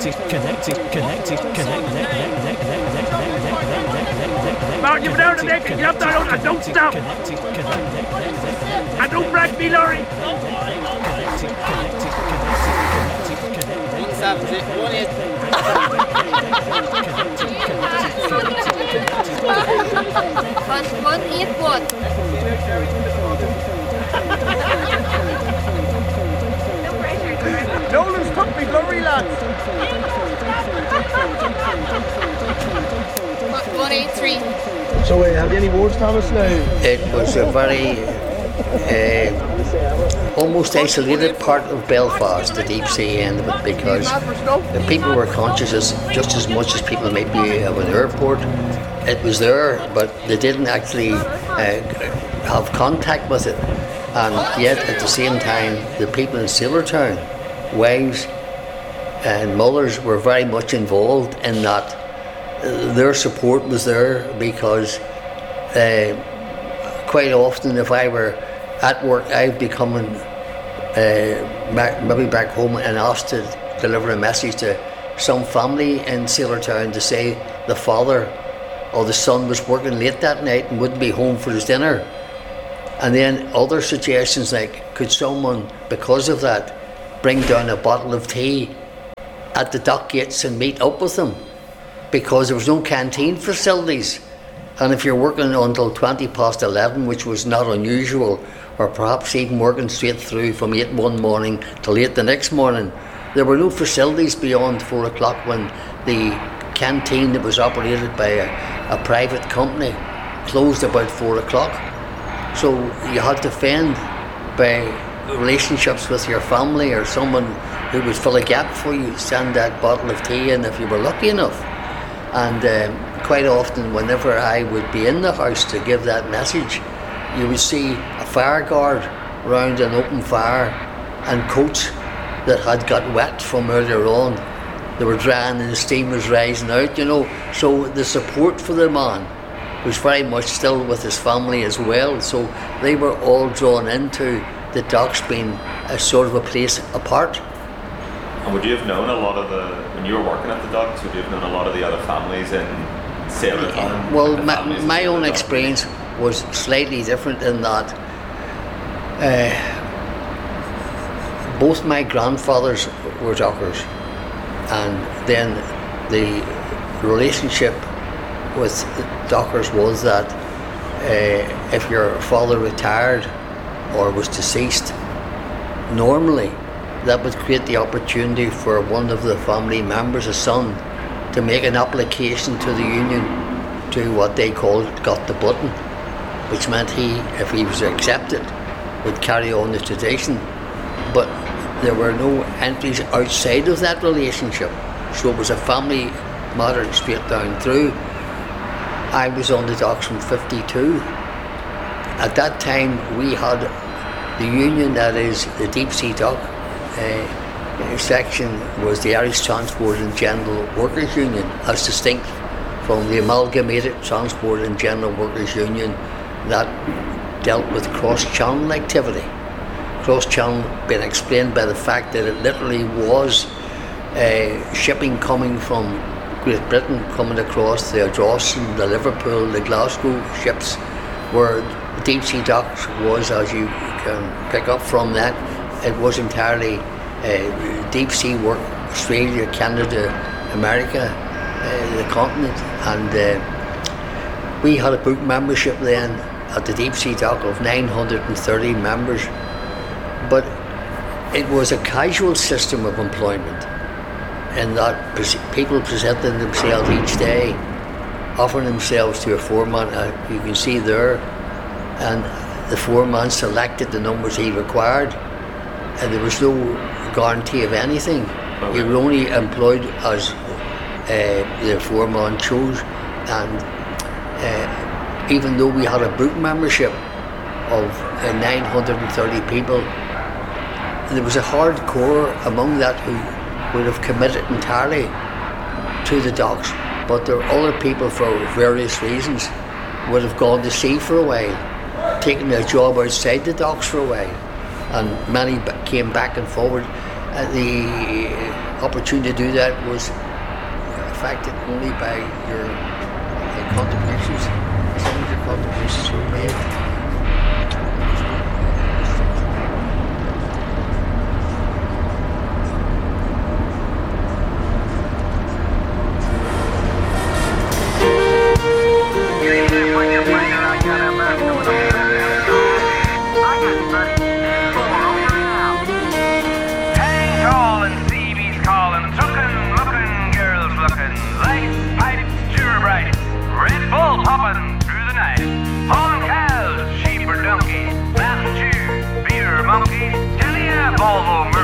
Mark, you've been out of there, get up there and don't stop. And don't brag me, Laurie. 181. Nolan's took me, Laurie, lads. 183. So have you any words, Thomas, now? It was a very almost isolated part of Belfast, the deep sea end of it, because the people were conscious just as much as people might be of an airport. It was there, but they didn't actually have contact with it. And yet at the same time, the people in Sailortown, wives and mothers, were very much involved in that. Their support was there because quite often if I were at work, I'd be coming maybe back home and asked to deliver a message to some family in Sailortown to say the father or the son was working late that night and wouldn't be home for his dinner. And then other suggestions like, could someone, because of that, bring down a bottle of tea at the dock gates and meet up with them? Because there was no canteen facilities. And if you're working until 11, which was not unusual, or perhaps even working straight through from 8 one morning till 8 the next morning, there were no facilities beyond 4 o'clock when the canteen that was operated by a private company closed about 4 o'clock. So you had to fend by relationships with your family or someone who would fill a gap for you, send that bottle of tea in if you were lucky enough. And quite often whenever I would be in the house to give that message, you would see a fire guard round an open fire and coats that had got wet from earlier on. They were drying and the steam was rising out, you know. So the support for the man was very much still with his family as well. So they were all drawn into the docks being a sort of a place apart. And would you have known a lot of when you were working at the docks, would you have known a lot of the other families in Sailortown? Well, my own experience was slightly different in that both my grandfathers were dockers, and then the relationship with the dockers was that if your father retired or was deceased, normally that would create the opportunity for one of the family members, a son, to make an application to the union to what they called got the button, which meant he, if he was accepted, would carry on the tradition. But there were no entries outside of that relationship, so it was a family matter straight down through. I was on the docks from 52. At that time we had the union, that is the deep sea dock section, was the Irish Transport and General Workers Union, as distinct from the Amalgamated Transport and General Workers Union that dealt with cross-channel activity. Cross-channel being explained by the fact that it literally was shipping coming from Great Britain coming across the Ardrossan, the Liverpool, the Glasgow ships, where the deep sea docks was, as you can pick up from that, it was entirely deep sea work, Australia, Canada, America, the continent. And we had a book membership then at the deep sea dock of 930 members, but it was a casual system of employment in that people presented themselves each day, offering themselves to a foreman, you can see there, and the foreman selected the numbers he required, and there was no guarantee of anything. You were only employed as the foreman chose. And even though we had a book membership of 930 people, there was a hardcore among that who would have committed entirely to the docks, but there were other people for various reasons would have gone to sea for a while, taken a job outside the docks for a while, and many came back and forward. opportunity to do that was affected only by your contributions